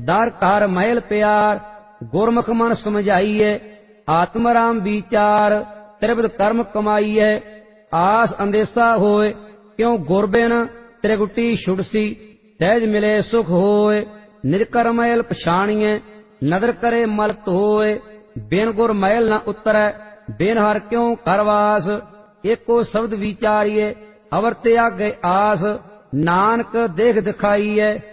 दर car महल प्यार, गुरमुख मन समझाइए, आत्म राम विचार, त्रिविध कर्म कमाइए, आस अंदेशा होए, क्यों गुरबिन त्रिगुटी छुड़सी, सहज मिले सुख होए, निज कर महल पछाणिए, नदर करे मल धोए, बिन गुर महल न उतरै, बिन हर क्यों करवास, एको शब्द विचारिए, अवर त्यागे आस, नानक देख दिखाइए,